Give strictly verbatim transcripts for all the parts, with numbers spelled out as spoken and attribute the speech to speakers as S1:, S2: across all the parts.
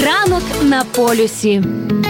S1: Ранок на полюсі.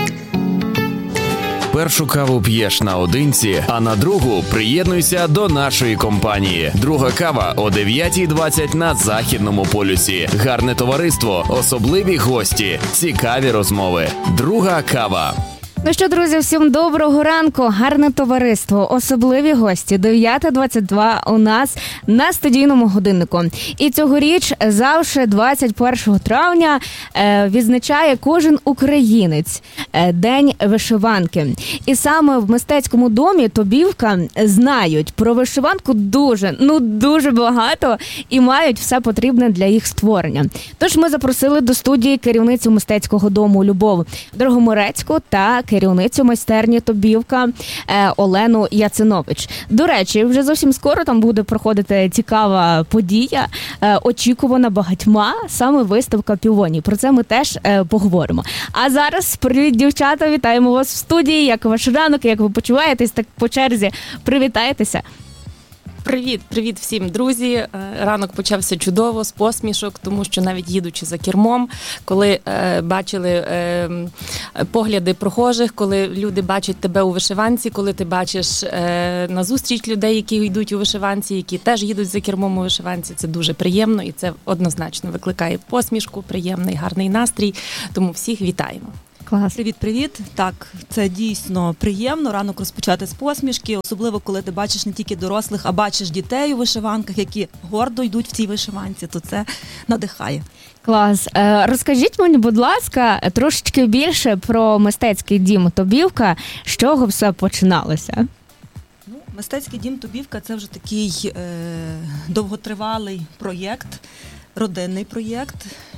S2: Першу каву п'єш наодинці, а на другу приєднуйся до нашої компанії. Друга кава о дев'ята двадцять на Західному полюсі. Гарне товариство, особливі гості, цікаві розмови. Друга кава.
S1: Ну що, друзі, всім доброго ранку, гарне товариство, особливі гості, дев'ята двадцять два у нас на студійному годиннику. І цьогоріч завжди двадцять першого травня е, відзначає кожен українець е, День вишиванки. І саме в мистецькому домі Тобівка знають про вишиванку дуже, ну дуже багато і мають все потрібне для їх створення. Тож ми запросили до студії керівницю мистецького дому Любов Дрогоморецьку та керівницю майстерні Тобівка Олену Яцинович. До речі, вже зовсім скоро там буде проходити цікава подія, очікувана багатьма, саме виставка півоній. Про це ми теж поговоримо. А зараз, привіт, дівчата, вітаємо вас в студії. Як ваш ранок, як ви почуваєтесь, так по черзі привітайтеся.
S3: Привіт, привіт всім, друзі. Ранок почався чудово, з посмішок, тому що навіть їдучи за кермом, коли е, бачили е, погляди прохожих, коли люди бачать тебе у вишиванці, коли ти бачиш е, назустріч людей, які йдуть у вишиванці, які теж їдуть за кермом у вишиванці, це дуже приємно і це однозначно викликає посмішку, приємний, гарний настрій, тому всіх вітаємо.
S4: Клас. Привіт-привіт. Так, це дійсно приємно ранок розпочати з посмішки, особливо коли ти бачиш не тільки дорослих, а бачиш дітей у вишиванках, які гордо йдуть в цій вишиванці, то це надихає.
S1: Клас. Розкажіть мені, будь ласка, трошечки більше про мистецький дім Тобівка, з чого все починалося?
S4: Ну, мистецький дім Тобівка – це вже такий е, довготривалий проєкт, родинний проєкт,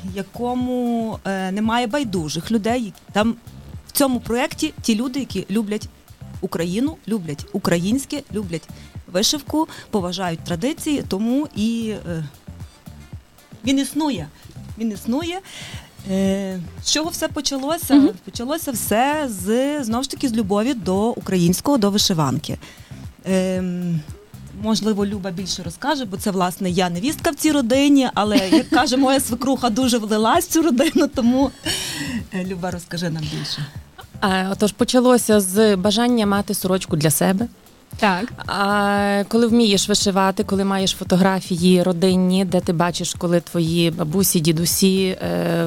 S4: якому е, немає байдужих людей. Там в цьому проєкті ті люди, які люблять Україну, люблять українське, люблять вишивку, поважають традиції, тому і е, він існує. Він існує. Е, з чого все почалося? Mm-hmm. Почалося все з, знову ж таки, з любові до українського, до вишиванки. Е, Можливо, Люба більше розкаже, бо це, власне, я невістка в цій родині, але, як каже моя свекруха, дуже влилась в цю родину, тому, Люба, розкажи нам більше.
S3: Отож, почалося з бажання мати сорочку для себе.
S1: Так.
S3: А коли вмієш вишивати, коли маєш фотографії родинні, де ти бачиш, коли твої бабусі, дідусі е,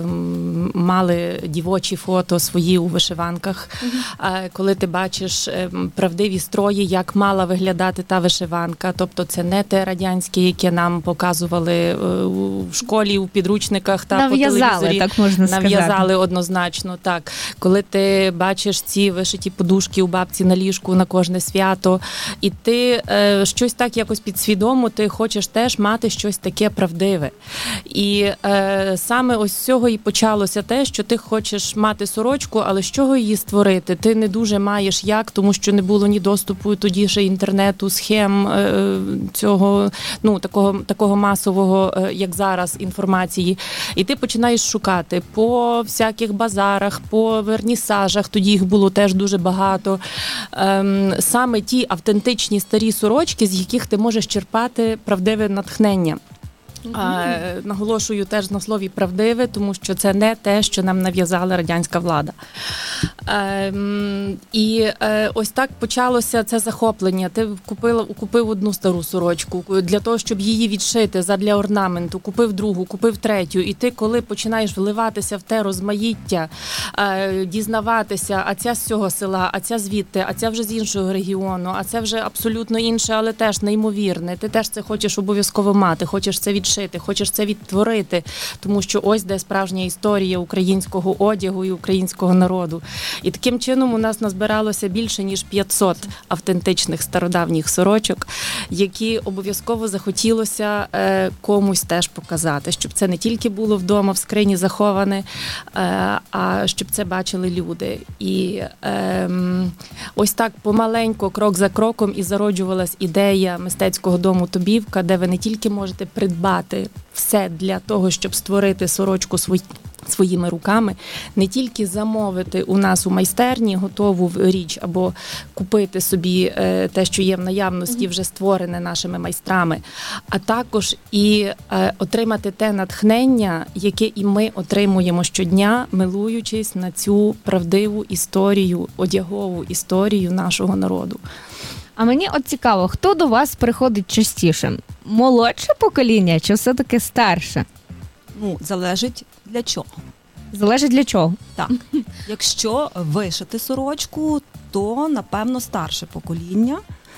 S3: мали дівочі фото свої у вишиванках, угу. а коли ти бачиш е, правдиві строї, як мала виглядати та вишиванка, тобто це не те радянське, яке нам показували е, в школі, у підручниках та
S1: нав'язали,
S3: по телевізорі.
S1: так можна сказати.
S3: Нав'язали однозначно, так. Коли ти бачиш ці вишиті подушки у бабці на ліжку на кожне свято, і ти е, щось так якось підсвідомо, ти хочеш теж мати щось таке правдиве. І е, саме ось з цього і почалося те, що ти хочеш мати сорочку, але з чого її створити? Ти не дуже маєш як, тому що не було ні доступу тоді ще інтернету, схем е, цього, ну, такого, такого масового, е, як зараз, інформації. І ти починаєш шукати по всяких базарах, по вернісажах, тоді їх було теж дуже багато. Е, саме ті автентичні автентичні старі сорочки, з яких ти можеш черпати правдиве натхнення. Mm-hmm. А, наголошую теж на слові правдиве, тому що це не те, що нам нав'язала радянська влада. Е, і е, ось так почалося це захоплення. Ти купила, купив одну стару сорочку для того, щоб її відшити задля орнаменту, купив другу, купив третю. І ти, коли починаєш вливатися в те розмаїття, е, дізнаватися, а ця з цього села, а ця звідти, а ця вже з іншого регіону, а це вже абсолютно інше, але теж неймовірне. Ти теж це хочеш обов'язково мати, хочеш це відшити. Хочеш це відтворити, тому що ось де справжня історія українського одягу і українського народу. І таким чином у нас назбиралося більше, ніж п'ятсот автентичних стародавніх сорочок, які обов'язково захотілося е, комусь теж показати, щоб це не тільки було вдома в скрині заховане, е, а щоб це бачили люди. І е, ось так помаленько, крок за кроком і зароджувалась ідея мистецького дому Тобівка, де ви не тільки можете придбати все для того, щоб створити сорочку свої, своїми руками, не тільки замовити у нас у майстерні готову річ або купити собі те, що є в наявності, вже створене нашими майстрами, а також і отримати те натхнення, яке і ми отримуємо щодня, милуючись на цю правдиву історію, одягову історію нашого народу.
S1: А мені от цікаво, хто до вас приходить частіше? Молодше покоління чи все-таки старше?
S4: Ну, залежить для чого.
S1: Залежить для чого?
S4: Так. Якщо вишити сорочку, то, напевно, старше покоління.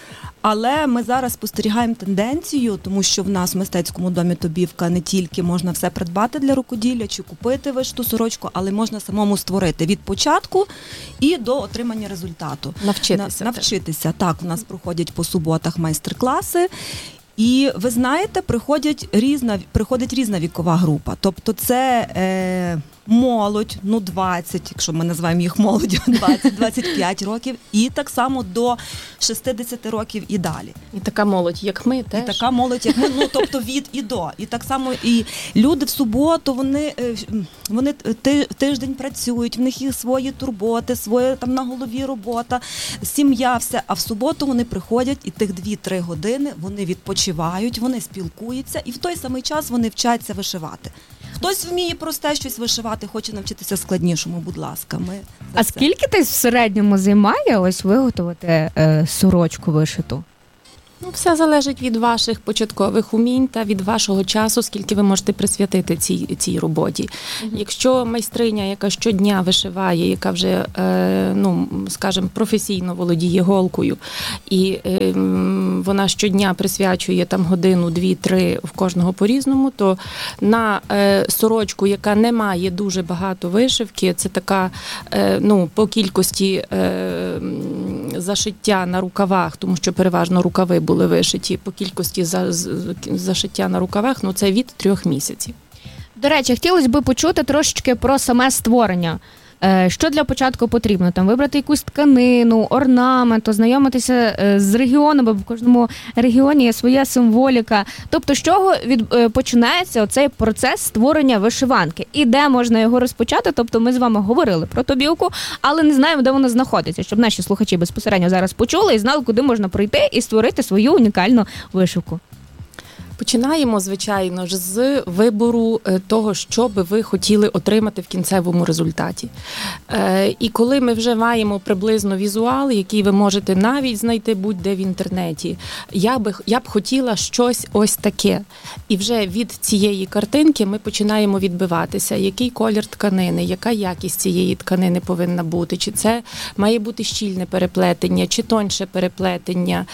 S4: Але ми зараз спостерігаємо тенденцію, тому що в нас в мистецькому домі Тобівка не тільки можна все придбати для рукоділля чи купити вишиту сорочку, але можна самому створити від початку і до отримання результату.
S3: Навчитися.
S4: На, навчитися. Так, в нас проходять по суботах майстер-класи. І ви знаєте, приходять різна, приходить різна вікова група. Тобто це е, молодь, ну двадцять, якщо ми називаємо їх молоддю, двадцять-двадцять п'ять років, і так само до шістдесят років і далі.
S3: І така молодь, як ми, теж.
S4: І така молодь, як ми, ну тобто від і до. І так само і люди в суботу, вони, вони тиждень працюють, в них є свої турботи, своя там на голові робота, сім'я, все. А в суботу вони приходять і тих дві-три години вони відпочивають, вони спілкуються, і в той самий час вони вчаться вишивати. Хтось вміє просте щось вишивати, хоче навчитися складнішому, будь ласка. Ми
S1: а це. Скільки десь в середньому займає ось виготовити е, сорочку вишиту?
S3: Ну, все залежить від ваших початкових умінь та від вашого часу, скільки ви можете присвятити цій, цій роботі. Mm-hmm. Якщо майстриня, яка щодня вишиває, яка вже, е, ну, скажімо, професійно володіє голкою, і е, вона щодня присвячує там годину, дві, три, в кожного по-різному, то на е, сорочку, яка не має дуже багато вишивки, це така, е, ну, по кількості е, зашиття на рукавах, тому що переважно рукави були вишиті, по кількості за, зашиття на рукавах, ну це від трьох місяців.
S1: До речі, хотілося б почути трошечки про саме створення. Що для початку потрібно? Там вибрати якусь тканину, орнамент, ознайомитися з регіоном, бо в кожному регіоні є своя символіка. Тобто, з чого від, починається оцей процес створення вишиванки? І де можна його розпочати? Тобто ми з вами говорили про Тобівку, але не знаємо, де вона знаходиться, щоб наші слухачі безпосередньо зараз почули і знали, куди можна прийти і створити свою унікальну вишивку.
S3: Починаємо, звичайно ж, з вибору того, що би ви хотіли отримати в кінцевому результаті. І коли ми вже маємо приблизно візуал, який ви можете навіть знайти будь-де в інтернеті, я би, я б хотіла щось ось таке. І вже від цієї картинки ми починаємо відбиватися, який колір тканини, яка якість цієї тканини повинна бути, чи це має бути щільне переплетення, чи тоньше переплетення,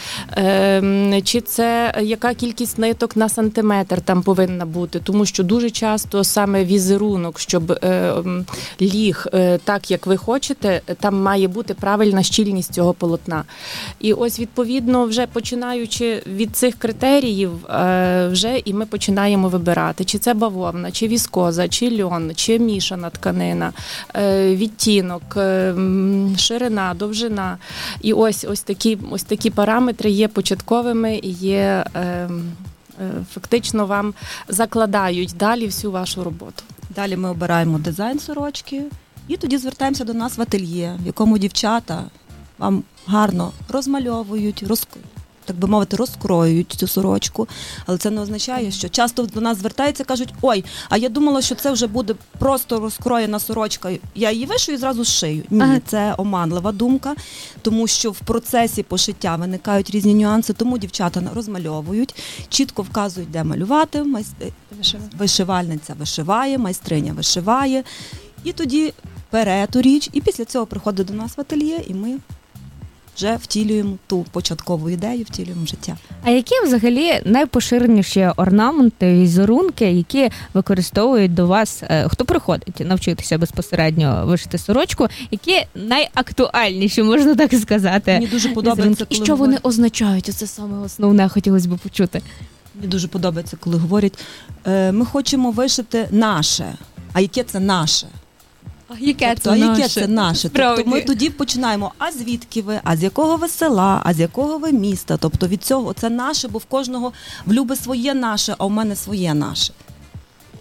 S3: чи це яка кількість ниток на сантиметр там повинна бути, тому що дуже часто саме візерунок, щоб е, ліг е, так, як ви хочете, там має бути правильна щільність цього полотна. І ось, відповідно, вже починаючи від цих критеріїв, е, вже і ми починаємо вибирати, чи це бавовна, чи віскоза, чи льон, чи мішана тканина, е, відтінок, е, ширина, довжина. І ось, ось, такі, ось такі параметри є початковими і є... Е, фактично вам закладають далі всю вашу роботу.
S4: Далі ми обираємо дизайн сорочки і тоді звертаємося до нас в ательє, в якому дівчата вам гарно розмальовують, роз, так би мовити, розкроюють цю сорочку. Але це не означає, що часто до нас звертаються і кажуть, ой, а я думала, що це вже буде просто розкроєна сорочка, я її вишию і зразу зшию. Ні, ага. Це оманлива думка, тому що в процесі пошиття виникають різні нюанси, тому дівчата розмальовують, чітко вказують, де малювати, майст... вишивальниця вишиває, майстриня вишиває, і тоді бере ту річ, і після цього приходить до нас в ательє, і ми вже втілюємо ту початкову ідею, втілюємо в життя.
S1: А які взагалі найпоширеніші орнаменти, візерунки, які використовують до вас, хто приходить навчитися безпосередньо вишити сорочку, які найактуальніші, можна так сказати?
S4: Мені дуже подобається,
S1: коли І що говорять... вони означають? Це саме основне, хотілося б почути.
S4: Мені дуже подобається, коли говорять, ми хочемо вишити наше. А яке це наше?
S1: А яке
S4: тобто,
S1: це
S4: а
S1: наше?
S4: Яке це наше? Тобто ми тоді починаємо, а звідки ви, а з якого ви села, а з якого ви міста. Тобто від цього це наше, бо в кожного в люби своє наше, а в мене своє наше.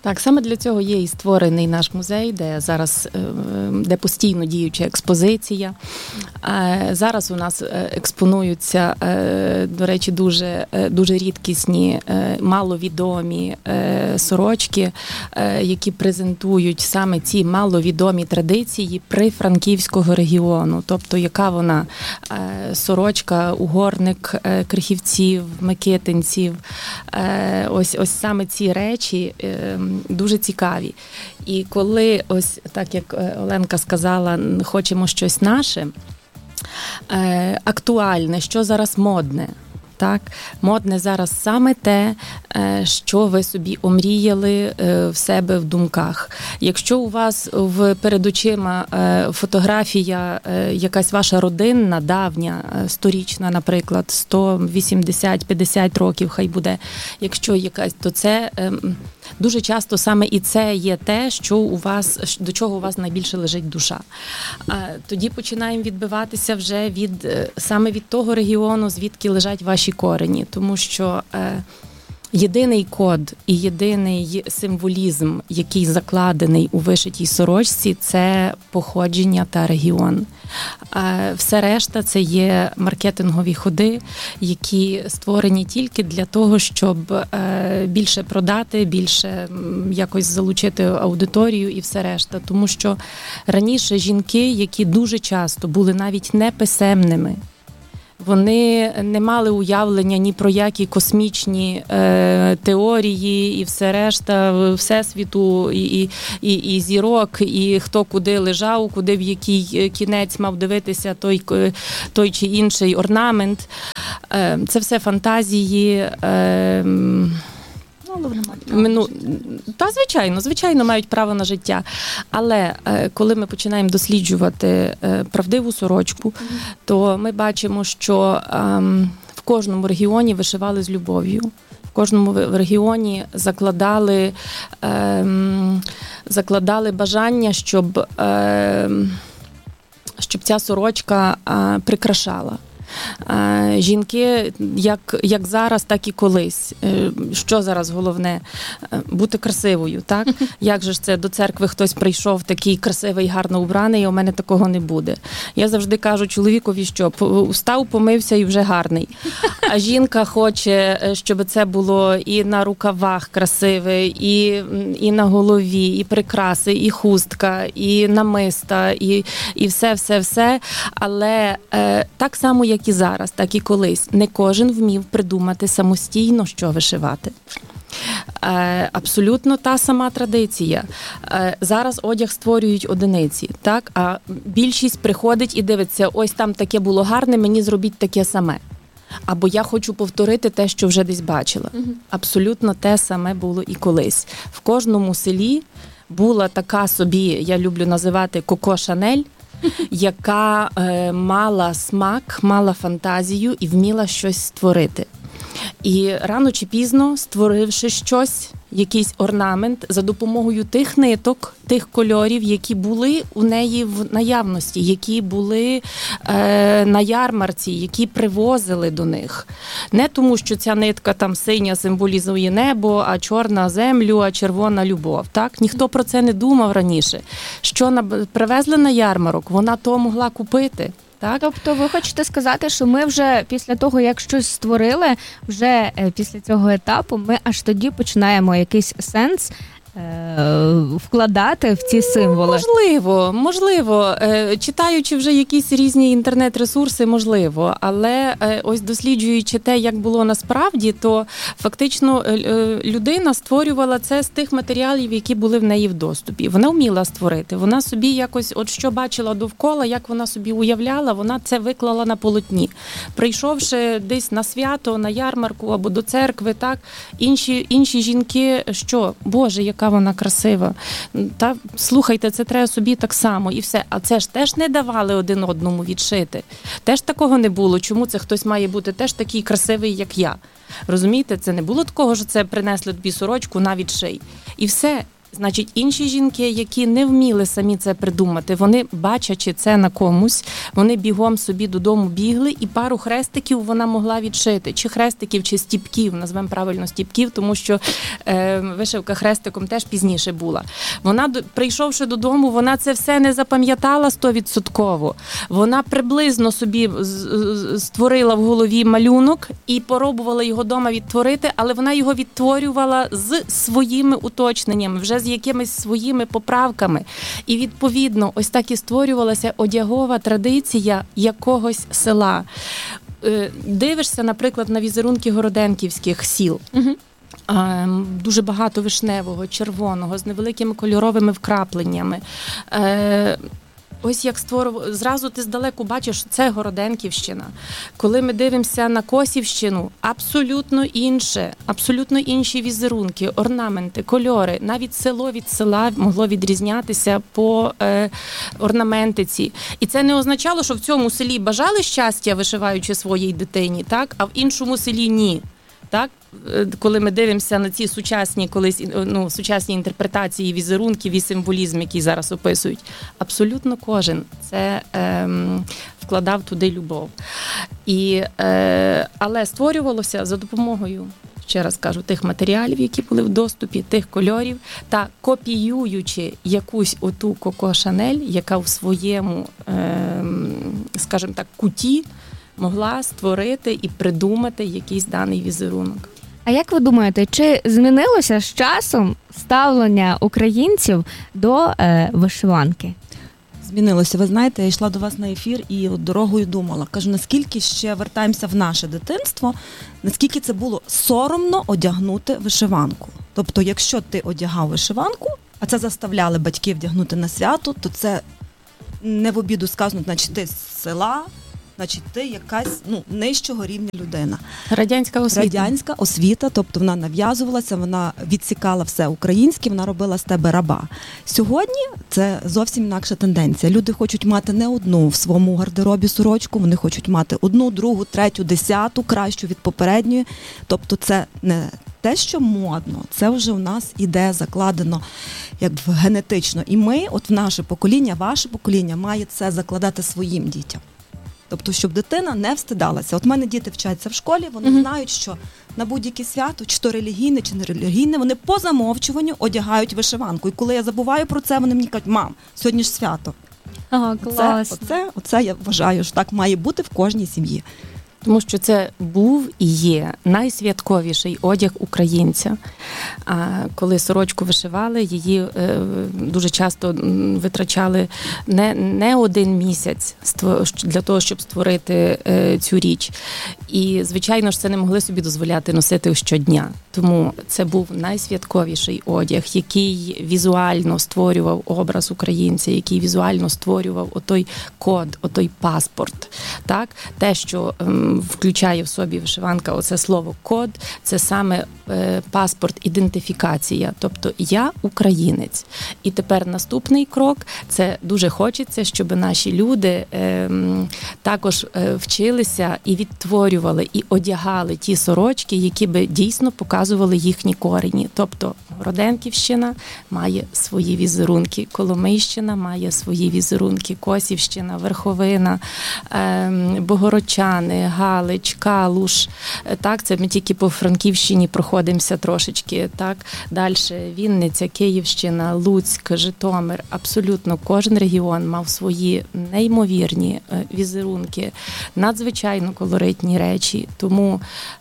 S3: Так, саме для цього є і створений наш музей, де зараз де постійно діюча експозиція. Зараз у нас експонуються, до речі, дуже, дуже рідкісні, маловідомі сорочки, які презентують саме ці маловідомі традиції прифранківського регіону. Тобто, яка вона сорочка, угорник, крихівців, микитинців. Ось, ось саме ці речі дуже цікаві. І коли, ось так як Оленка сказала, хочемо щось наше, актуальне, що зараз модне. Так, модне зараз саме те, що ви собі омріяли в себе в думках. Якщо у вас в перед очима фотографія, якась ваша родинна, давня, сторічна, наприклад, сто вісімдесят п'ятдесят років хай буде, якщо якась, то це дуже часто саме і це є те, що у вас, до чого у вас найбільше лежить душа. Тоді починаємо відбиватися вже від, саме від того регіону, звідки лежать ваші корені, тому що е, єдиний код і єдиний символізм, який закладений у вишитій сорочці, це походження та регіон. Е, все решта – це є маркетингові ходи, які створені тільки для того, щоб е, більше продати, більше якось залучити аудиторію і все решта. Тому що раніше жінки, які дуже часто були навіть неписемними, вони не мали уявлення ні про які космічні е, теорії і все решта всесвіту, і, і, і зірок, і хто куди лежав, куди в який кінець мав дивитися той, той чи інший орнамент. Е, це все фантазії. Е, Ну, та, звичайно, звичайно, мають право на життя. Але е, коли ми починаємо досліджувати е, правдиву сорочку, mm-hmm. то ми бачимо, що е, в кожному регіоні вишивали з любов'ю. В кожному регіоні закладали, е, закладали бажання, щоб, е, щоб ця сорочка е, прикрашала. Жінки, як, як зараз, так і колись. Що зараз головне? Бути красивою, так? Як же ж це, до церкви хтось прийшов такий красивий, гарно убраний, а у мене такого не буде. Я завжди кажу чоловікові, що встав, помився і вже гарний. А жінка хоче, щоб це було і на рукавах красиве, і, і на голові, і прикраси, і хустка, і намиста, і, і все-все-все. Але е, так само, як і зараз, так і колись. Не кожен вмів придумати самостійно, що вишивати. Е, абсолютно та сама традиція. Е, зараз одяг створюють одиниці, так? А більшість приходить і дивиться, ось там таке було гарне, мені зробіть таке саме. Або я хочу повторити те, що вже десь бачила. Угу. Абсолютно те саме було і колись. В кожному селі була така собі, я люблю називати Коко Шанель, яка е, мала смак, мала фантазію і вміла щось створити. І рано чи пізно, створивши щось, якийсь орнамент, за допомогою тих ниток, тих кольорів, які були у неї в наявності, які були е, на ярмарці, які привозили до них. Не тому, що ця нитка там синя символізує небо, а чорна землю, а червона любов. Так? Ніхто про це не думав раніше. Що на, привезли на ярмарок, вона то могла купити. Так?
S1: Тобто ви хочете сказати, що ми вже після того, як щось створили, вже після цього етапу ми аж тоді починаємо якийсь сенс вкладати в ці символи?
S3: Можливо, можливо. Читаючи вже якісь різні інтернет-ресурси, можливо. Але ось досліджуючи те, як було насправді, то фактично людина створювала це з тих матеріалів, які були в неї в доступі. Вона вміла створити. Вона собі якось, от що бачила довкола, як вона собі уявляла, вона це виклала на полотні. Прийшовши десь на свято, на ярмарку або до церкви, так, інші, інші жінки, що, Боже, яка вона красива. Та слухайте, це треба собі так само і все. А це ж теж не давали один одному відшити. Теж такого не було. Чому це хтось має бути теж такий красивий, як я? Розумієте, це не було такого, що це принесли тобі сорочку, на відший. І все. Значить, інші жінки, які не вміли самі це придумати, вони, бачачи це на комусь, вони бігом собі додому бігли, і пару хрестиків вона могла відшити. Чи хрестиків, чи стіпків, назвемо правильно стіпків, тому що е, вишивка хрестиком теж пізніше була. Вона, прийшовши додому, вона це все не запам'ятала стовідсотково. Вона приблизно собі створила в голові малюнок і пробувала його вдома відтворити, але вона його відтворювала з своїми уточненнями, вже з якимись своїми поправками. І, відповідно, ось так і створювалася одягова традиція якогось села. Дивишся, наприклад, на візерунки городенківських сіл. Угу. Дуже багато вишневого, червоного, з невеликими кольоровими вкрапленнями. Ось як створив, зразу ти здалеку бачиш, що це Городенківщина. Коли ми дивимося на Косівщину, абсолютно інше, абсолютно інші візерунки, орнаменти, кольори. Навіть село від села могло відрізнятися по е, орнаментиці. І це не означало, що в цьому селі бажали щастя, вишиваючи своїй дитині, так, а в іншому селі ні. Так? Коли ми дивимося на ці сучасні, колись, ну, сучасні інтерпретації візерунків і символізм, який зараз описують, абсолютно кожен це ем, вкладав туди любов. І, е, але створювалося за допомогою, ще раз кажу, тих матеріалів, які були в доступі, тих кольорів, та копіюючи якусь оту Коко Шанель, яка в своєму, ем, скажімо так, куті могла створити і придумати якийсь даний візерунок.
S1: А як ви думаєте, чи змінилося з часом ставлення українців до е, вишиванки?
S4: Змінилося. Ви знаєте, я йшла до вас на ефір і от дорогою думала. Кажу, наскільки ще вертаємося в наше дитинство, наскільки це було соромно одягнути вишиванку. Тобто, якщо ти одягав вишиванку, а це заставляли батьки вдягнути на свято, то це не в обіду сказано, значить ти з села, значить, ти якась, ну, нижчого рівня людина.
S3: Радянська освіта.
S4: Радянська освіта, тобто вона нав'язувалася, вона відсікала все українське, вона робила з тебе раба. Сьогодні це зовсім інакша тенденція. Люди хочуть мати не одну в своєму гардеробі сорочку, вони хочуть мати одну, другу, третю, десяту, кращу від попередньої. Тобто це не те, що модно, це вже у нас іде закладено як генетично. І ми, от в наше покоління, ваше покоління, має це закладати своїм дітям. Тобто, щоб дитина не встидалася. От в мене діти вчаться в школі, вони mm-hmm. знають, що на будь-яке свято, чи то релігійне, чи не релігійне, вони по замовчуванню одягають вишиванку. І коли я забуваю про це, вони мені кажуть, мам, сьогодні ж свято.
S1: Ага, клас.
S4: Оце, оце, оце я вважаю, що так має бути в кожній сім'ї.
S3: Тому що це був і є найсвятковіший одяг українця. А коли сорочку вишивали, її е, дуже часто витрачали не, не один місяць для того, щоб створити е, цю річ. І, звичайно ж, це не могли собі дозволяти носити щодня. Тому це був найсвятковіший одяг, який візуально створював образ українця, який візуально створював отой код, отой паспорт. Так? Те, що ем, включає в собі вишиванка, оце слово код, це саме е, паспорт, ідентифікація. Тобто я українець. І тепер наступний крок, це дуже хочеться, щоб наші люди е, також е, вчилися і відтворювали, і одягали ті сорочки, які би дійсно показували їхні корені. Тобто Городенківщина має свої візерунки, Коломийщина має свої візерунки, Косівщина, Верховина, е, Богородчани, Галич, Калуш. Так, це ми тільки по Франківщині проходимося трошечки. Так, далі Вінниця, Київщина, Луцьк, Житомир. Абсолютно кожен регіон мав свої неймовірні візерунки, надзвичайно колоритні речі. Тому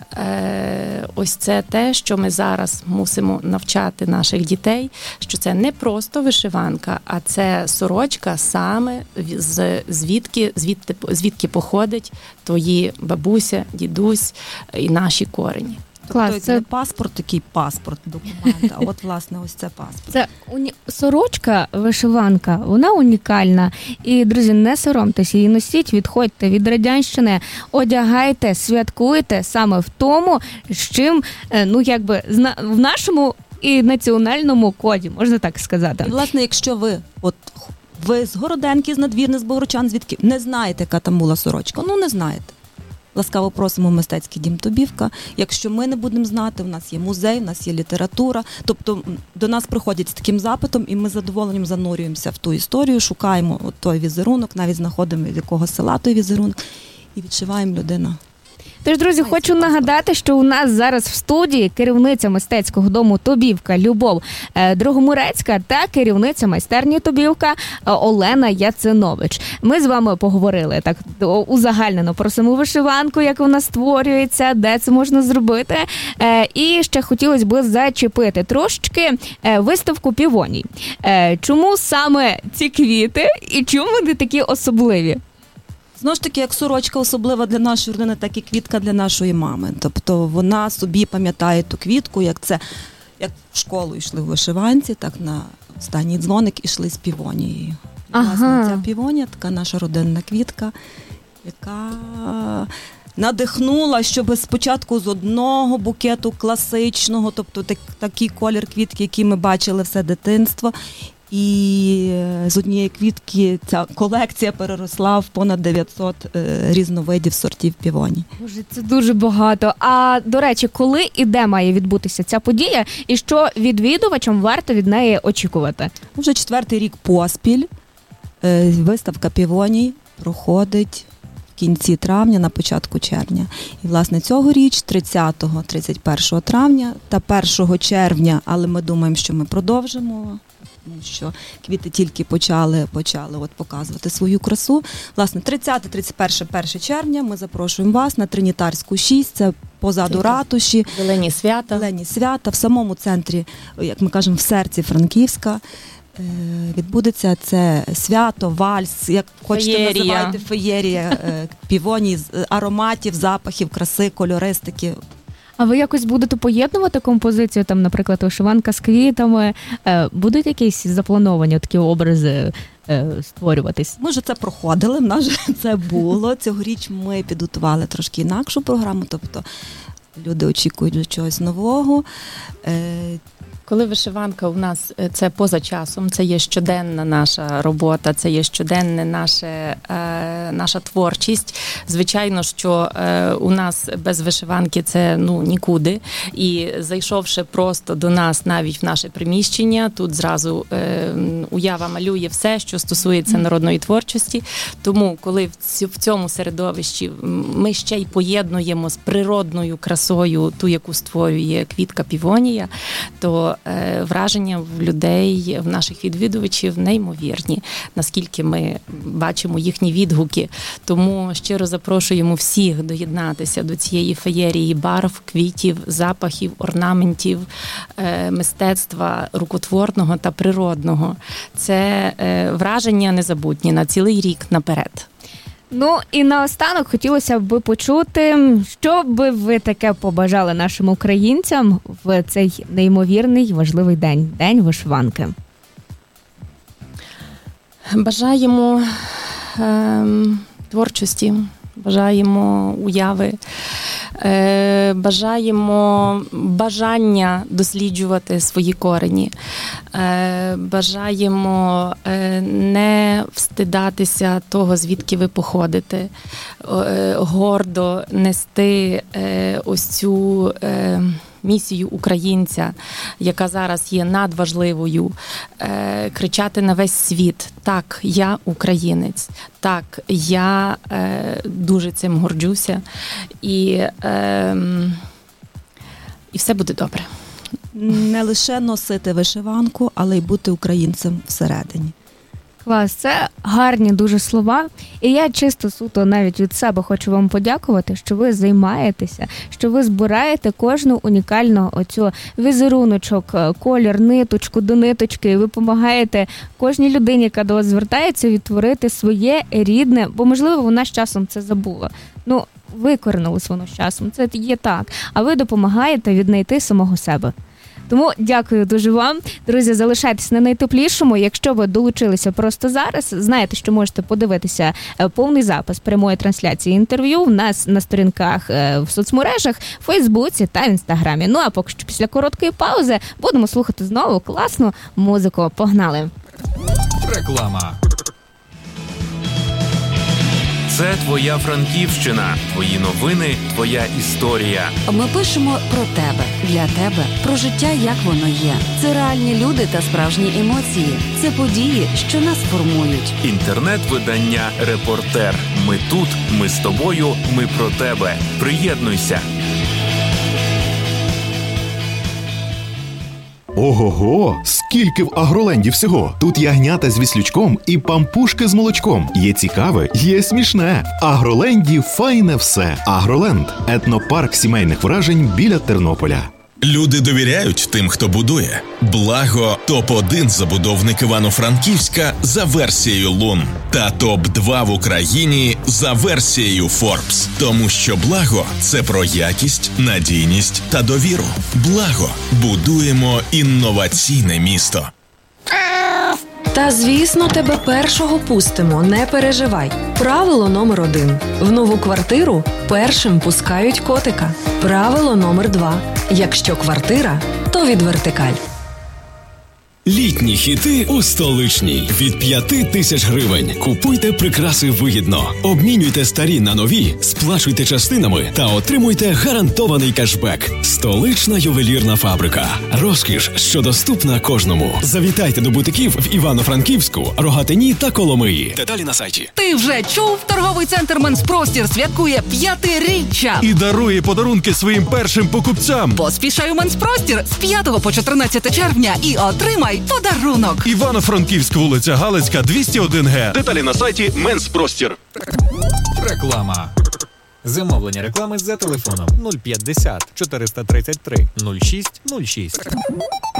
S3: е, ось це те, що ми зараз мусимо навчати наших дітей, що це не просто вишиванка, а це сорочка саме з звідки, звідки, звідки походить твої бабуся, дідусь і наші корені.
S1: Клас,
S4: тобто
S1: це
S4: не паспорт, такий паспорт, документ, а от, власне, ось це паспорт.
S1: Це уні... сорочка, вишиванка, вона унікальна. І, друзі, не соромтеся, її носіть, відходьте від радянщини, одягайте, святкуйте саме в тому, з чим, ну, якби, в нашому і національному коді, можна так сказати.
S4: І, власне, якщо ви, от, ви з Городенки, з Надвірни, з Богородчан, звідки, не знаєте, яка там була сорочка, ну, не знаєте. ласкаво просимо в мистецький дім Тобівка. Якщо ми не будемо знати, у нас є музей, у нас є література. Тобто до нас приходять з таким запитом, і ми з задоволенням занурюємося в ту історію, шукаємо от той візерунок, навіть знаходимо, від якого села той візерунок, і відшиваємо людину.
S1: Тож, друзі, хочу нагадати, що у нас зараз в студії керівниця мистецького дому Тобівка Любов Дрогомурецька та керівниця майстерні Тобівка Олена Яцинович. Ми з вами поговорили так узагальнено про саму вишиванку, як вона створюється, де це можна зробити. І ще хотілося б зачепити трошечки виставку півоній. Чому саме ці квіти і чому вони такі особливі?
S4: Знову ж таки, як сорочка особлива для нашої родини, так і квітка для нашої мами. Тобто вона собі пам'ятає ту квітку, як це, як в школу йшли в вишиванці, так на останній дзвоник ішли з півонією.
S1: Ага.
S4: Власне, ця півонія, така наша родинна квітка, яка надихнула, щоб спочатку з одного букету класичного, тобто так, такий колір квітки, який ми бачили все дитинство, і з однієї квітки ця колекція переросла в понад дев'ятсот різновидів сортів півоній.
S1: Боже, це дуже багато. А, до речі, коли і де має відбутися ця подія, і що відвідувачам варто від неї очікувати?
S4: Вже четвертий рік поспіль виставка півоній проходить в кінці травня, на початку червня. І, власне, цьогоріч, тридцятого тридцять першого травня та першого червня, але ми думаємо, що ми продовжимо, тому що квіти тільки почали, почали от показувати свою красу. Власне, тридцяте тридцять перше перше червня ми запрошуємо вас на Тринітарську шість, це позаду ратуші.
S3: Зелені свята.
S4: Зелені свята, в самому центрі, як ми кажемо, в серці Франківська. Відбудеться це свято, вальс, як хочете
S3: феєрія.
S4: називайте, феєрія, півоній, ароматів, запахів, краси, кольористики.
S1: А ви якось будете поєднувати композицію, там, наприклад, вишиванка з квітами? Будуть якісь заплановані такі образи створюватись?
S4: Ми вже це проходили, в нас вже це було. Цьогоріч ми підготували трошки інакшу програму, тобто люди очікують до чогось нового.
S3: Коли вишиванка у нас це поза часом, це є щоденна наша робота, це є щоденна наша, е, наша творчість. Звичайно, що е, у нас без вишиванки це ну нікуди. І зайшовши просто до нас навіть в наше приміщення, тут зразу е, уява малює все, що стосується народної творчості. Тому, коли в, в цьому середовищі ми ще й поєднуємо з природною красою ту, яку створює квітка півонія, то враження в людей, в наших відвідувачів неймовірні, наскільки ми бачимо їхні відгуки. Тому щиро запрошуємо всіх доєднатися до цієї феєрії барв, квітів, запахів, орнаментів, мистецтва рукотворного та природного. Це враження незабутні на цілий рік наперед.
S1: Ну і наостанок хотілося б почути, що би ви таке побажали нашим українцям в цей неймовірний важливий день, День вишиванки.
S3: Бажаємо е, творчості, бажаємо уяви, е, бажаємо бажання досліджувати свої корені, е, бажаємо е, не встидатися того, звідки ви походите, е, гордо нести е, ось цю е, місію українця, яка зараз є надважливою, е, кричати на весь світ: так, я українець, так, я е, дуже цим горджуся, і, е, і все буде добре.
S4: Не лише носити вишиванку, але й бути українцем всередині.
S1: Клас, це гарні дуже слова. І я чисто суто навіть від себе хочу вам подякувати, що ви займаєтеся, що ви збираєте кожну унікальну оцю візеруночок, колір, ниточку до ниточки. І ви допомагаєте кожній людині, яка до вас звертається, відтворити своє рідне, бо, можливо, вона з часом це забула. Ну, викоренилось воно з часом, це є так. А ви допомагаєте віднайти самого себе. Тому дякую дуже вам. Друзі, залишайтесь на найтеплішому. Якщо ви долучилися просто зараз, знаєте, що можете подивитися повний запис прямої трансляції інтерв'ю в нас на сторінках в соцмережах, в Фейсбуці та в Інстаграмі. Ну а поки що після короткої паузи будемо слухати знову класну музику. Погнали!
S5: Реклама. Це твоя Франківщина, твої новини, твоя історія.
S6: Ми пишемо про тебе, для тебе, про життя, як воно є. Це реальні люди та справжні емоції. Це події, що нас формують.
S5: Інтернет-видання «Репортер». Ми тут, ми з тобою, ми про тебе. Приєднуйся.
S7: Ого-го! Скільки в Агроленді всього! Тут ягнята з віслючком і пампушки з молочком. Є цікаве, є смішне. В Агроленді файне все. Агроленд – етнопарк сімейних вражень біля Тернополя.
S8: Люди довіряють тим, хто будує. Благо – топ один забудовник Івано-Франківська за версією Лун. Та топ два в Україні за версією Forbes. Тому що Благо – це про якість, надійність та довіру. Благо – будуємо інноваційне місто.
S9: Та, звісно, тебе першого пустимо, не переживай. Правило номер один. В нову квартиру першим пускають котика. Правило номер два. Якщо квартира, то від Вертикаль.
S10: Літні хіти у Столичній. Від п'яти тисяч гривень. Купуйте прикраси вигідно. Обмінюйте старі на нові, сплачуйте частинами та отримуйте гарантований кешбек. Столична ювелірна фабрика. Розкіш, що доступна кожному. Завітайте до бутиків в Івано-Франківську, Рогатині та Коломиї. Деталі на сайті.
S11: Ти вже чув? Торговий центр «Менспростір» святкує п'ятиріччя.
S12: І дарує подарунки своїм першим покупцям.
S11: Поспішай у «Менспростір» з п'ятого по чотирнадцяте червня і отримай подарунок.
S12: Івано-Франківськ, вулиця Галицька, двісті один ге. Деталі на сайті «Менспростір».
S13: Реклама. Замовлення реклами за телефоном нуль п'ятдесят чотириста тридцять три нуль шість нуль шість.